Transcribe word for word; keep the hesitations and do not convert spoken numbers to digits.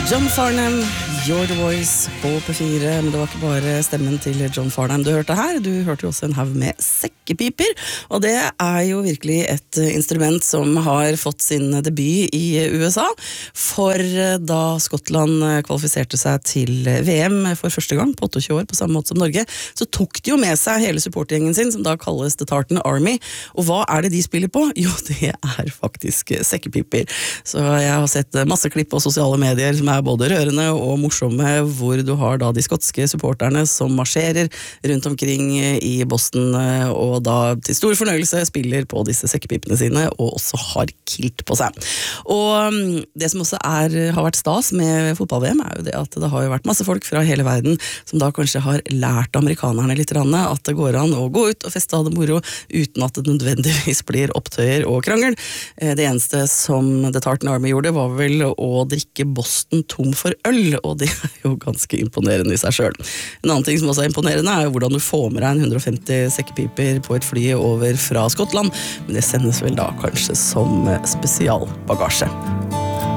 John Farnham, You're the Voice på P fire, men det var ikke bare stemmen til John Farnham du hørte her, du hørte jo også en haug med sekkepiper, og det er jo virkelig et instrument som har fått sin debut i U S A, for da Skottland kvalifiserte seg til V M for første gang på tjueåtte år, på samme måte som Norge, så tok de jo med seg hele supportgjengen sin, som da kalles The Tartan Army, og hva er det de spiller på? Jo, det er faktisk sekkepiper. Så jeg har sett masse klipp på sosiale medier som er både rørende og morsomme, hvor du har da de skotske supporterne som marsjerer rundt omkring i Boston, og da til stor fornøyelse spiller på disse sekkepipene sine, og også har kilt på seg. Og det som også er, har vært stas med fotball-V M, er jo det at det har jo vært masse folk fra hele verden, som da kanskje har lært amerikanerne litt rann, at det går an å gå ut og feste av det moro, uten at det nødvendigvis blir opptøyer og krangel. Det eneste som The Tartan Army gjorde, var vel å drikke Boston tom for øl, og det er jo ganske imponerende i seg selv. En annen ting som også er imponerende er jo hvordan du får med deg en hundre og femti sekkepiper på et fly over fra Skottland, men det sendes vel da kanskje som spesialbagasje.